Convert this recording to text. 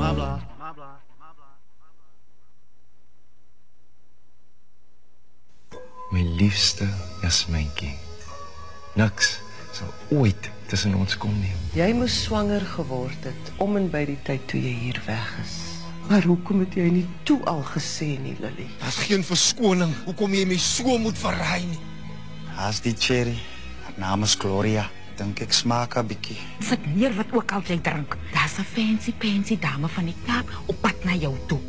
My liefste Jasmijntjie. Niks sal ooit tussen ons kom nie. Jy moes swanger geword het om en by die tyd toe jy hier weg is. Maar hoekom het jy nie toe al gesê nie, Lily? Daar's geen verskoning. Hoekom jy my so moet verraai nie? Haas die cherry. Haar naam is Gloria. Dink ek smaak 'n bietjie. Sit neer wat ook al jy drink. Daar's 'n fancy dame van die Kaap op pad na jou toe.